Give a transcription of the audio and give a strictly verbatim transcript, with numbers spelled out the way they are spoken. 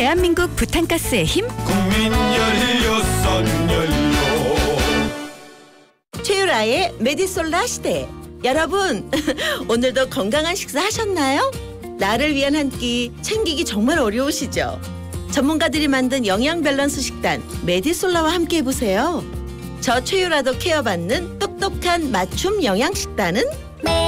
대한민국 부탄가스의 힘 국민 열여섯 연료. 최유라의 메디솔라 시대. 여러분 오늘도 건강한 식사 하셨나요? 나를 위한 한 끼 챙기기 정말 어려우시죠? 전문가들이 만든 영양 밸런스 식단 메디솔라와 함께 해보세요. 저 최유라도 케어받는 똑똑한 맞춤 영양 식단은